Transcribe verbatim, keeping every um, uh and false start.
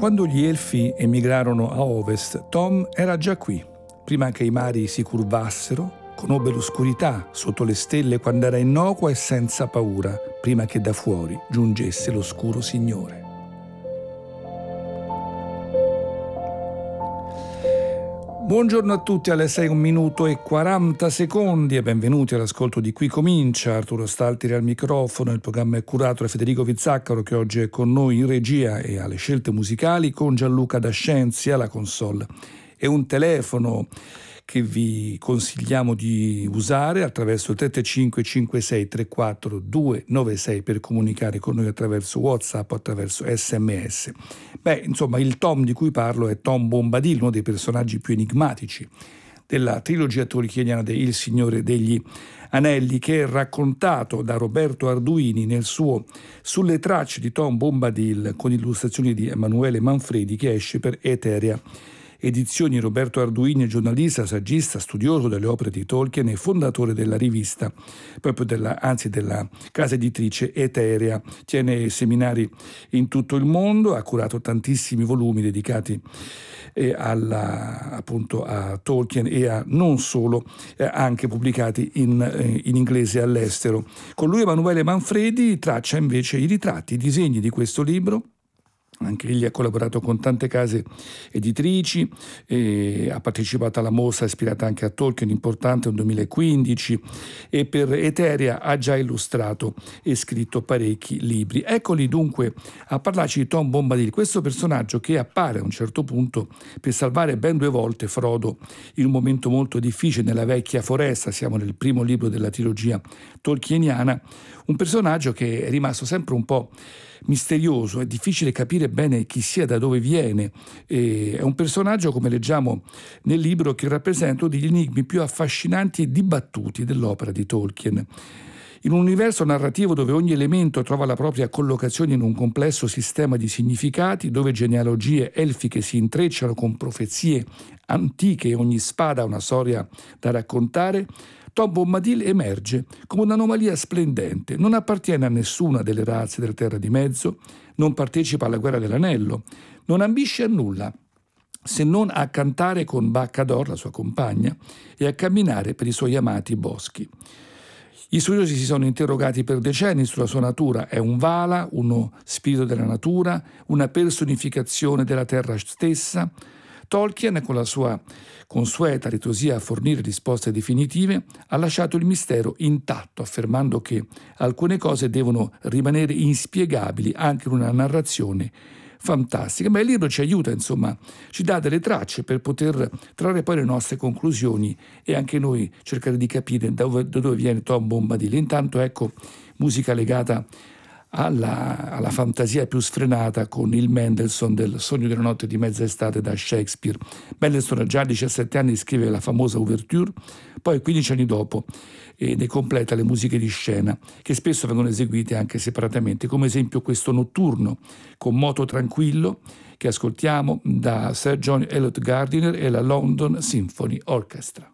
Quando gli elfi emigrarono a ovest, Tom era già qui. Prima che i mari si curvassero, conobbe l'oscurità sotto le stelle quando era innocua e senza paura, prima che da fuori giungesse l'oscuro Signore. Buongiorno a tutti, alle sei un minuto e quaranta secondi e benvenuti all'ascolto di Qui Comincia. Arturo Stalteri al microfono, il programma è curato da Federico Vizzaccaro che oggi è con noi in regia e alle scelte musicali, con Gianluca Dascenzi alla console. E un telefono che vi consigliamo di usare attraverso il tre tre cinque cinque sei tre quattro due nove sei per comunicare con noi attraverso WhatsApp o attraverso sms. Beh, insomma, il Tom di cui parlo è Tom Bombadil, uno dei personaggi più enigmatici della trilogia tolkieniana de Il Signore degli Anelli, che è raccontato da Roberto Arduini nel suo Sulle tracce di Tom Bombadil, con illustrazioni di Emanuele Manfredi, che esce per Eteria Edizioni. Roberto Arduini è giornalista, saggista, studioso delle opere di Tolkien e fondatore della rivista, proprio della, anzi della casa editrice Eteria. Tiene seminari in tutto il mondo, ha curato tantissimi volumi dedicati eh, alla, appunto a Tolkien e a non solo, eh, anche pubblicati in, eh, in inglese all'estero. Con lui Emanuele Manfredi traccia invece i ritratti, i disegni di questo libro. Anche egli ha collaborato con tante case editrici, e ha partecipato alla mostra ispirata anche a Tolkien, importante nel duemilaquindici, e per Eteria ha già illustrato e scritto parecchi libri. Eccoli dunque a parlarci di Tom Bombadil, questo personaggio che appare a un certo punto per salvare ben due volte Frodo in un momento molto difficile nella vecchia foresta. Siamo nel primo libro della trilogia tolkieniana, un personaggio che è rimasto sempre un po' misterioso, è difficile capire bene chi sia, da dove viene. E è un personaggio, come leggiamo nel libro, che rappresenta uno degli enigmi più affascinanti e dibattuti dell'opera di Tolkien. In un universo narrativo dove ogni elemento trova la propria collocazione in un complesso sistema di significati, dove genealogie elfiche si intrecciano con profezie antiche e ogni spada ha una storia da raccontare, Tom Bombadil emerge come un'anomalia splendente. Non appartiene a nessuna delle razze della Terra di Mezzo, non partecipa alla Guerra dell'Anello, non ambisce a nulla se non a cantare con Baccador, la sua compagna, e a camminare per i suoi amati boschi. Gli studiosi si sono interrogati per decenni sulla sua natura. È un Vala, uno spirito della natura, una personificazione della terra stessa? Tolkien, con la sua consueta ritrosia a fornire risposte definitive, ha lasciato il mistero intatto, affermando che alcune cose devono rimanere inspiegabili anche in una narrazione fantastica. Ma il libro ci aiuta, insomma, ci dà delle tracce per poter trarre poi le nostre conclusioni e anche noi cercare di capire da dove, da dove viene Tom Bombadil. Intanto ecco musica legata Alla, alla fantasia più sfrenata con il Mendelssohn del Sogno della notte di mezza estate da Shakespeare. Mendelssohn già a diciassette anni scrive la famosa ouverture, poi quindici anni dopo eh, ne completa le musiche di scena, che spesso vengono eseguite anche separatamente, come esempio questo notturno con moto tranquillo che ascoltiamo da Sir John Eliot Gardiner e la London Symphony Orchestra.